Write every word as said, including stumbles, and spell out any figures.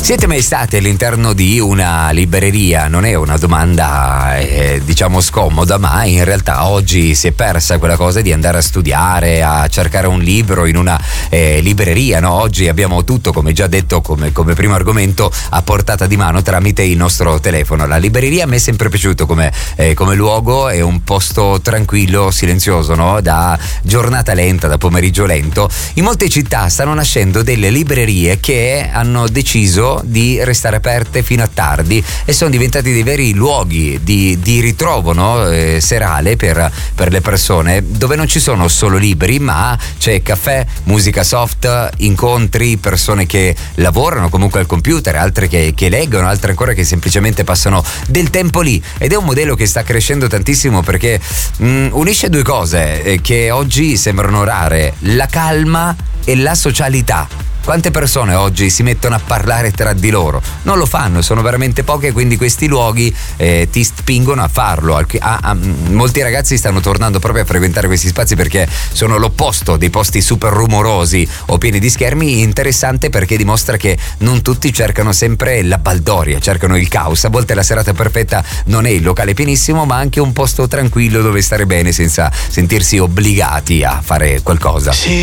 Siete mai stati all'interno di una libreria? Non è una domanda eh, diciamo scomoda, ma in realtà oggi si è persa quella cosa di andare a studiare, a cercare un libro in una eh, libreria, no? Oggi abbiamo tutto, come già detto, come, come primo argomento, a portata di mano tramite il nostro telefono. La libreria a me è sempre piaciuto come, eh, come luogo, è un posto tranquillo, silenzioso, no? Da giornata lenta, da pomeriggio lento. In molte città stanno nascendo delle librerie che hanno deciso di restare aperte fino a tardi e sono diventati dei veri luoghi di, di ritrovo, no? eh, serale per, per le persone, dove non ci sono solo libri, ma c'è caffè, musica soft, incontri, persone che lavorano comunque al computer, altre che, che leggono, altre ancora che semplicemente passano del tempo lì, ed è un modello che sta crescendo tantissimo perché mh, unisce due cose eh, che oggi sembrano rare: la calma e la socialità. Quante persone oggi si mettono a parlare tra di loro? Non lo fanno, sono veramente poche, quindi questi luoghi eh, ti spingono a farlo. A, a, molti ragazzi stanno tornando proprio a frequentare questi spazi perché sono l'opposto dei posti super rumorosi o pieni di schermi. Interessante perché dimostra che non tutti cercano sempre la baldoria, cercano il caos. A volte la serata perfetta non è il locale pienissimo, ma anche un posto tranquillo dove stare bene senza sentirsi obbligati a fare qualcosa. Sì.